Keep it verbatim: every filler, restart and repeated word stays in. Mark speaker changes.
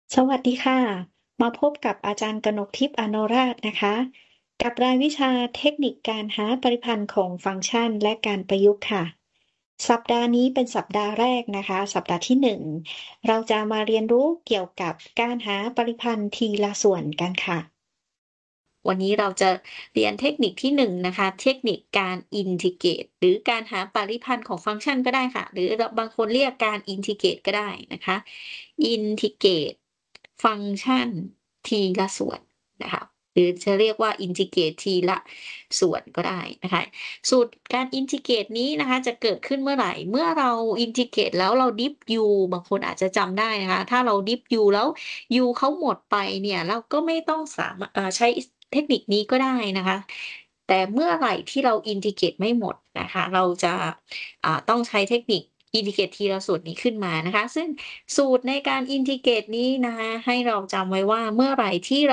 Speaker 1: สวัสดีค่ะมาพบกับอาจารย์กนกทิพย์อโนราชนะคะกับรายวิชาเทคนิคการหาปริพันธ์ของฟังก์ชันและการประยุกต์ค่ะสัปดาห์นี้เป็นสัปดาห์แรกนะคะสัปดาห์ที่หนึ่งเราจะมาเรียนรู้เกี่ยวกับการหาปริพันธ์ทีละส่วนกันค่ะ
Speaker 2: วันนี้เราจะเรียนเทคนิคที่หนึ่งนะคะเทคนิคการอินทิเกรตหรือการหาปริพันธ์ของฟังก์ชันก็ได้ค่ะหรือเราบางคนเรียกการอินทิเกรตก็ได้นะคะอินทิเกรตฟังก์ชันทีละส่วนนะคะหรือจะเรียกว่าอินทิเกรตทีละส่วนก็ได้นะคะสูตรการอินทิเกรตนี้นะคะจะเกิดขึ้นเมื่อไหร่เมื่อเราอินทิเกรตแล้วเราดิฟ u บางคนอาจจะจำได้นะคะถ้าเราดิฟ u แล้ว u เขาหมดไปเนี่ยเราก็ไม่ต้องสามารถเอ่อใช้เทคนิคนี้ก็ได้นะคะแต่เมื่อไหร่ที่เราอินทิเกรตไม่หมดนะคะเราจะอ่าต้องใช้เทคนิคอินทิเกรตทีละส่วนนี้ขึ้นมานะคะซึ่งสูตรในการอินทิเกรตนี้นะคะให้เราจำไว้ว่าเมื่อไหร่ที่เรา